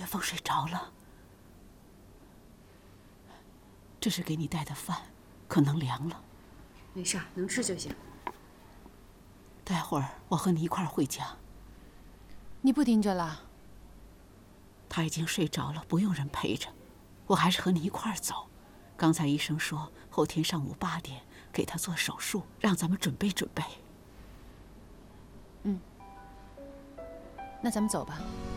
月凤睡着了，这是给你带的饭，可能凉了。 没事，能吃就行。 待会儿我和你一块儿回家。 你不盯着了？ 他已经睡着了，不用人陪着。我还是和你一块儿走。刚才医生说后天上午8点给他做手术，让咱们准备准备。 那咱们走吧。